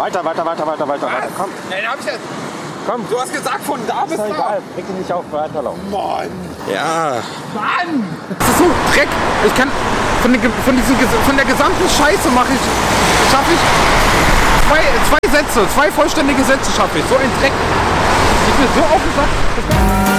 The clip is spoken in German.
Weiter. Komm. Nein, hab ich jetzt. Komm. Du hast gesagt, von da bis Ist doch da. egal. Bring dich nicht auf, weiterlaufen. Mann. Ja. Mann. Das ist so Dreck. Ich kann von der gesamten Scheiße schaffe ich zwei vollständige Sätze schaffe ich. So ein Dreck. Ich bin so aufgesagt.